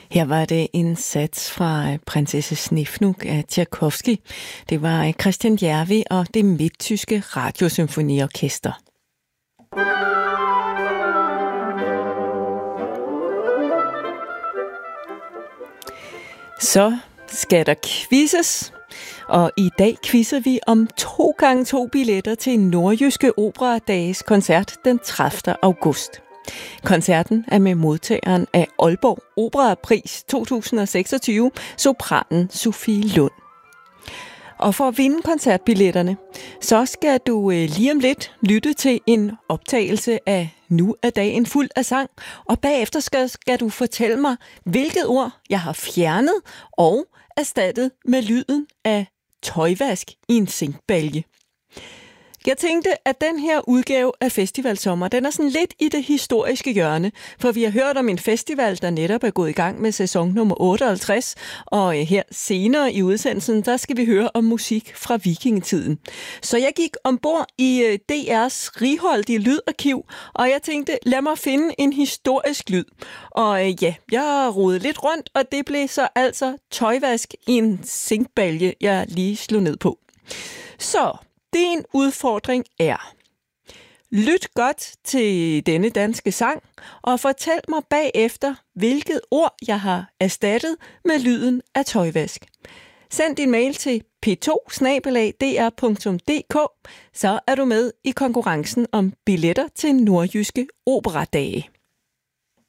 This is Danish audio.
Her var det en sats fra Prinsesse Snefnug af Tchaikovsky. Det var Christian Järvi og det midttyske radiosymfoniorkester. Så skal der quizzes, og i dag quizzer vi om 2x2 billetter til Nordjyske Operadages koncert den 30. august. Koncerten er med modtageren af Aalborg Operapris 2026, sopranen Sofie Lund. Og for at vinde koncertbilletterne, så skal du lige om lidt lytte til en optagelse af Nu er dagen fuld af sang, og bagefter skal du fortælle mig, hvilket ord jeg har fjernet og erstattet med lyden af tøjvask i en zinkbalje. Jeg tænkte, at den her udgave af Festivalsommer, den er sådan lidt i det historiske hjørne, for vi har hørt om en festival, der netop er gået i gang med sæson nummer 58, og her senere i udsendelsen, der skal vi høre om musik fra vikingetiden. Så jeg gik ombord i DR's righoldige lydarkiv, og jeg tænkte, lad mig finde en historisk lyd. Og jeg rodede lidt rundt, og det blev så altså tøjvask i en zinkbalje, jeg lige slog ned på. Så din udfordring er: lyt godt til denne danske sang, og fortæl mig bagefter, hvilket ord jeg har erstattet med lyden af tøjvask. Send din mail til p2@dr.dk, så er du med i konkurrencen om billetter til Nordjyske Operadage.